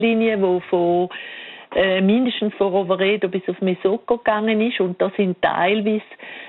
Linie, die von mindestens von Roveredo bis auf Mesocco gegangen ist, und da sind teilweise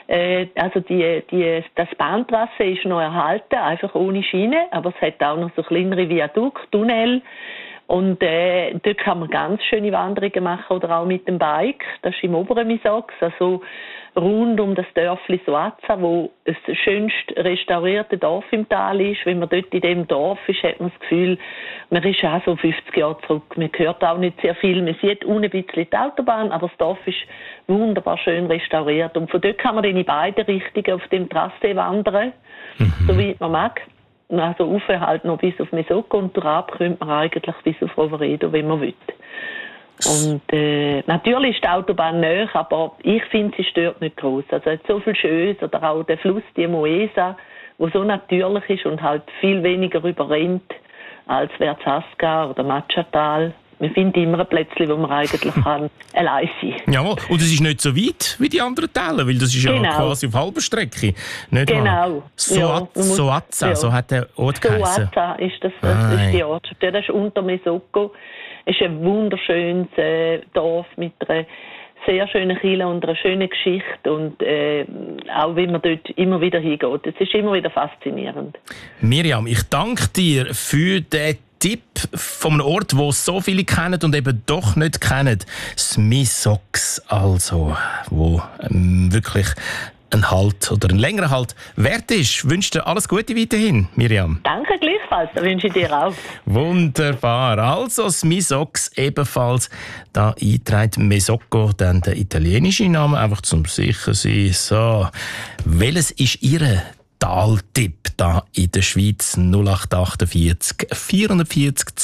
das Bahntrasse ist noch erhalten, einfach ohne Schiene, aber es hat auch noch so kleinere Viadukt, Tunnel, und dort kann man ganz schöne Wanderungen machen oder auch mit dem Bike. Das ist im oberen Misox, also rund um das Dörfli Soazza, wo das schönst restaurierte Dorf im Tal ist. Wenn man dort in dem Dorf ist, hat man das Gefühl, man ist auch so 50 Jahre zurück. Man hört auch nicht sehr viel. Man sieht unten ein bisschen die Autobahn, aber das Dorf ist wunderbar schön restauriert. Und von dort kann man dann in beide Richtungen auf dem Trasse wandern, so wie man mag. Also rauf halt noch bis auf Mesocco und durchab könnte man eigentlich bis auf Roveredo, wenn man will. Und natürlich ist die Autobahn näher, aber ich finde, sie stört nicht groß. Also es hat so viel Schönes, oder auch der Fluss, die Moesa, der so natürlich ist und halt viel weniger überrennt als Verzasca oder Machatal. Man findet immer ein Plätzchen, wo man eigentlich kann allein sein kann. Ja, und es ist nicht so weit wie die anderen Teile, weil das ist ja quasi auf halber Strecke. Nicht genau. Soazza, so hat der Ort geheißen. Soazza ist das ist die Ort. Das ist unter Mesocco. Es ist ein wunderschönes Dorf mit einer sehr schönen Kirche und einer schönen Geschichte. Und auch wenn man dort immer wieder hingeht. Es ist immer wieder faszinierend. Miriam, ich danke dir für den Tipp von einem Ort, wo so viele kennen und eben doch nicht kennen. Das Misox, also, wo wirklich ein Halt oder ein längerer Halt wert ist. Ich wünsche dir alles Gute weiterhin, Miriam. Danke gleichfalls, das wünsche ich dir auch. Wunderbar. Also das Misox ebenfalls da eingetragen. Mesocco, dann der italienische Name, einfach zum sicher sein. So, welches ist Ihre Taltipp da in der Schweiz? 0848 440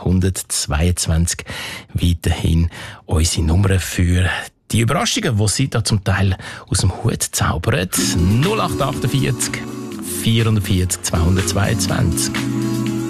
222. Weiterhin unsere Nummer für die Überraschungen, die Sie da zum Teil aus dem Hut zaubern. 0848 440 222.